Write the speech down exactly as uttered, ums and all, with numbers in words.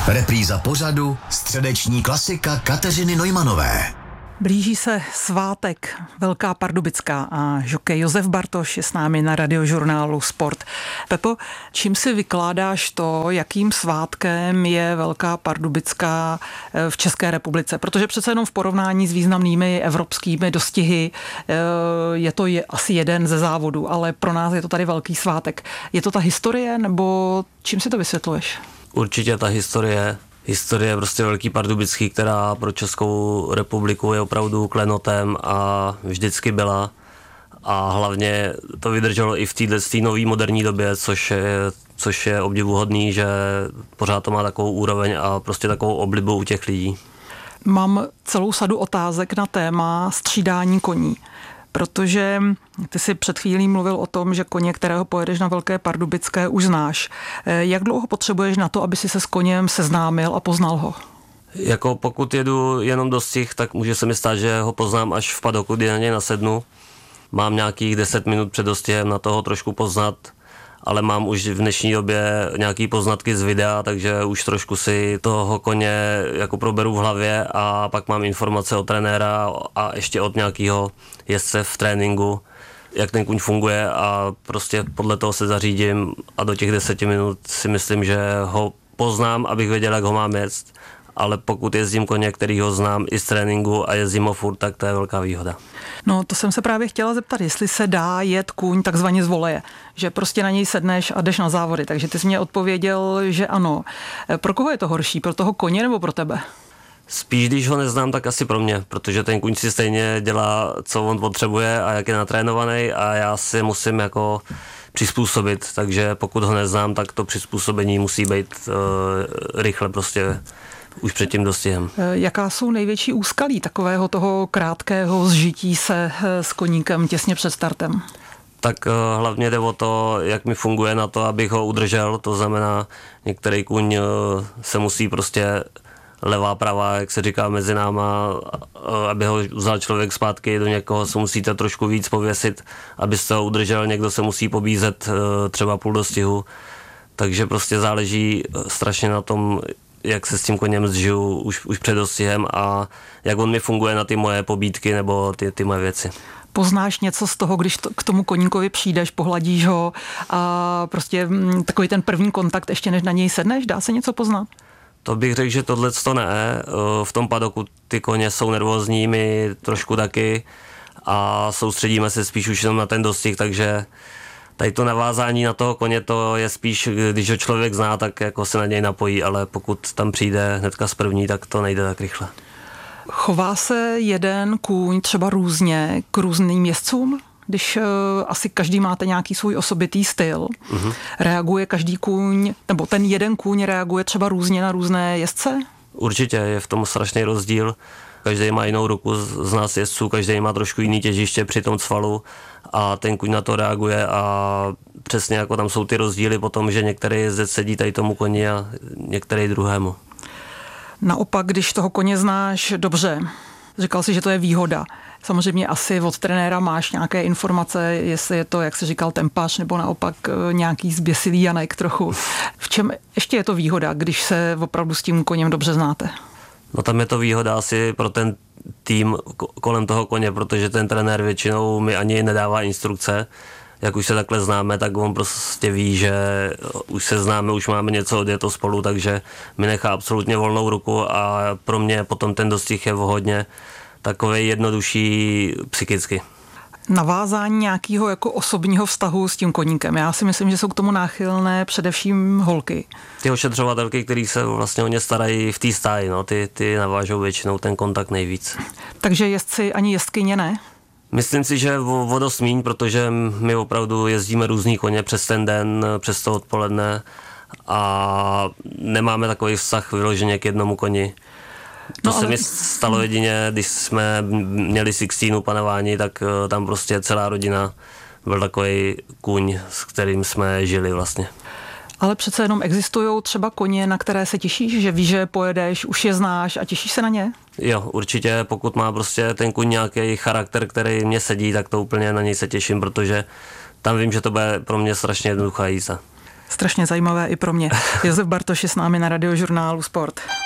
Repríza pořadu středeční klasika Kateřiny Neumanové. Blíží se svátek, Velká Pardubická a žokej Josef Bartoš je s námi na Radiožurnálu Sport. Pepo, čím si vykládáš to, jakým svátkem je Velká Pardubická v České republice? Protože přece jenom v porovnání s významnými evropskými dostihy je to je asi jeden ze závodů, ale pro nás je to tady velký svátek. Je to ta historie, nebo čím si to vysvětluješ? Určitě ta historie. Historie prostě Velký Pardubický, která pro Českou republiku je opravdu klenotem a vždycky byla. A hlavně to vydrželo i v této nové moderní době, což je, což je obdivuhodný, že pořád to má takovou úroveň a prostě takovou oblibu u těch lidí. Mám celou sadu otázek na téma střídání koní. Protože ty si před chvílí mluvil o tom, že koně, kterého pojedeš na Velké Pardubické, už znáš. Jak dlouho potřebuješ na to, aby si se s koněm seznámil a poznal ho? Jako pokud jedu jenom do stih, tak může se mi stát, že ho poznám až v padoku, kdy na něj nasednu. Mám nějakých deset minut před dostihem na toho trošku poznat, ale mám už v dnešní době nějaký poznatky z videa, takže už trošku si toho koně jako proberu v hlavě a pak mám informace od trenéra a ještě od nějakého jezdce v tréninku, jak ten kuň funguje a prostě podle toho se zařídím a do těch deseti minut si myslím, že ho poznám, abych věděl, jak ho mám jet. Ale pokud jezdím koně, který ho znám i z tréninku a jezdím ho furt, tak to je velká výhoda. No, to jsem se právě chtěla zeptat, jestli se dá jet kůň takzvaně z voleje, že prostě na něj sedneš a jdeš na závody, takže ty jsi mě odpověděl, že ano. Pro koho je to horší, pro toho koně nebo pro tebe? Spíš, když ho neznám, tak asi pro mě, protože ten kuň si stejně dělá, co on potřebuje a jak je natrénovaný a já si musím jako přizpůsobit, takže pokud ho neznám, tak to přizpůsobení musí být uh, rychle prostě už před tím dostihem. Jaká jsou největší úskalí takového toho krátkého zžití se s koníkem těsně před startem? Tak uh, hlavně jde o to, jak mi funguje na to, abych ho udržel, to znamená, některý kuň uh, se musí prostě levá, pravá, jak se říká mezi náma, aby ho vzal člověk zpátky, do někoho se musíte trošku víc pověsit, abyste ho udržel, někdo se musí pobízet třeba půl dostihu, takže prostě záleží strašně na tom, jak se s tím koněm zžiju už, už před dostihem a jak on mi funguje na ty moje pobídky nebo ty, ty moje věci. Poznáš něco z toho, když to, k tomu koníkovi přijdeš, pohladíš ho a prostě takový ten první kontakt, ještě než na něj sedneš, dá se něco poznat? To bych řekl, že tohle to ne. V tom padoku ty koně jsou nervózní, my trošku taky a soustředíme se spíš už jenom na ten dostih, takže tady to navázání na toho koně, to je spíš, když ho člověk zná, tak jako se na něj napojí, ale pokud tam přijde hnedka z první, tak to nejde tak rychle. Chová se jeden kůň třeba různě k různým jezdcům? Když uh, asi každý máte nějaký svůj osobitý styl, uh-huh. Reaguje každý kůň, nebo ten jeden kůň reaguje třeba různě na různé jezdce? Určitě, je v tom strašný rozdíl. Každý má jinou ruku z nás jezdců, každý má trošku jiný těžiště při tom cvalu a ten kůň na to reaguje a přesně jako tam jsou ty rozdíly potom, že některý jezdec sedí tady tomu koni a některý druhému. Naopak, když toho koně znáš dobře, říkal jsi, že to je výhoda. Samozřejmě asi od trenéra máš nějaké informace, jestli je to, jak jsi říkal, tempař, nebo naopak nějaký zběsilý Janek trochu. V čem ještě je to výhoda, když se opravdu s tím koněm dobře znáte? No tam je to výhoda asi pro ten tým kolem toho koně, protože ten trenér většinou mi ani nedává instrukce. Jak už se takhle známe, tak on prostě ví, že už se známe, už máme něco odjeto spolu, takže mi nechá absolutně volnou ruku a pro mě potom ten dostih je hodně takovej jednodušší psychicky. Navázání nějakého jako osobního vztahu s tím koníkem. Já si myslím, že jsou k tomu náchylné především holky. Ty ošetřovatelky, který se vlastně o ně starají v té stáji, no, ty, ty navážou většinou ten kontakt nejvíc. Takže jezdci ani jezdkyně ne? Myslím si, že o, o dost míň, protože my opravdu jezdíme různý koně přes ten den, přes to odpoledne a nemáme takový vztah vyloženě k jednomu koni. To no, se ale... mi stalo jedině, když jsme měli Sixtínu panování, tak tam prostě celá rodina byl takový kůň, s kterým jsme žili vlastně. Ale přece jenom existují třeba koně, na které se těšíš, že víš, že pojedeš, už je znáš a těšíš se na ně? Jo, určitě, pokud má prostě ten kůň nějaký charakter, který mě sedí, tak to úplně na něj se těším, protože tam vím, že to bude pro mě strašně jednoduchá jízda. strašně zajímavé i pro mě. Josef Bartoš je s námi na Radiožurnálu Sport.